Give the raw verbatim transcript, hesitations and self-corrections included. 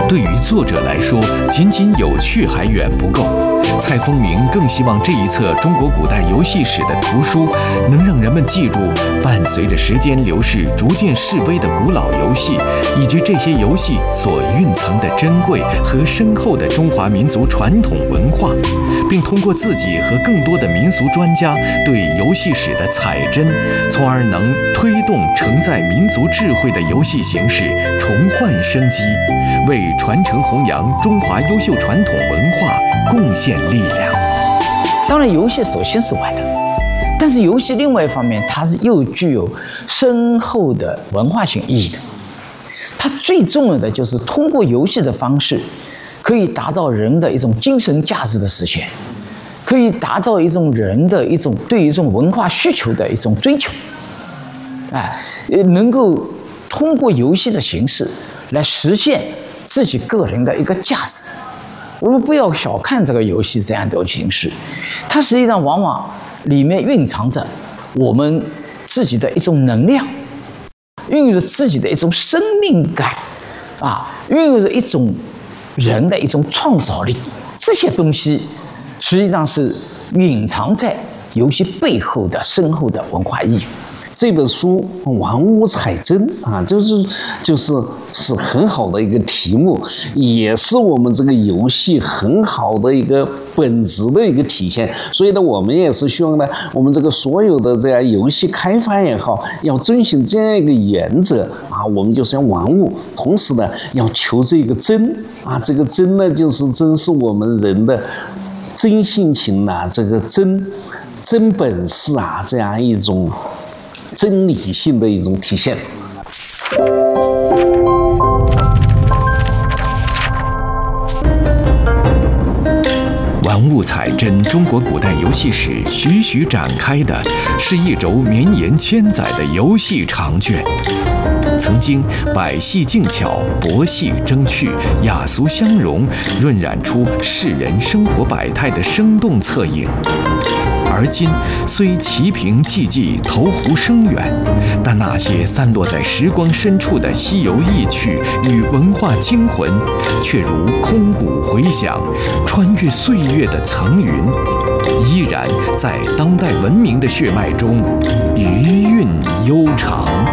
对于作者来说，仅仅有趣还远不够。蔡枫明更希望这一册中国古代游戏史的图书，能让人们记住伴随着时间流逝逐渐式微的古老游戏，以及这些游戏所蕴藏的珍贵和深厚的中华民族传统文化，并通过自己和更多的民俗专家对游戏史的采真，从而能推动承载民族智慧的游戏形式重焕生机，为传承弘扬中华优秀传统文化贡献力量。 当然，游戏首先是玩的，但是游戏另外一方面，它是又具有深厚的文化性意义的。它最重要的就是通过游戏的方式，可以达到人的一种精神价值的实现，可以达到一种人的一种对于这种文化需求的一种追求。哎，能够通过游戏的形式来实现自己个人的一个价值。我们不要小看这个游戏这样的形式，它实际上往往里面蕴藏着我们自己的一种能量，孕育着自己的一种生命感，啊，孕育着一种人的一种创造力。这些东西实际上是隐藏在游戏背后的深厚的文化意义。 这本书《玩物采真》啊，就是就是是很好的一个题目，也是我们这个游戏很好的一个本质的一个体现。所以呢，我们也是希望呢，我们这个所有的这样游戏开发也好，要遵循这样一个原则啊，我们就是要玩物，同时呢，要求这个真啊，这个真呢，就是真是我们人的真性情呐、啊，这个真真本事啊，这样一种真理性的一种体现。 玩物采真，中国古代游戏史徐徐展开的是一轴绵延千载的游戏长卷。曾经百戏竞巧，博戏争趣，雅俗相融，润染出世人生活百态的生动侧影。而今虽奇平气寂，投壶声远，但那些散落在时光深处的西游意趣与文化精魂，却如空谷回响，穿越岁月的层云，依然在当代文明的血脉中余韵悠长。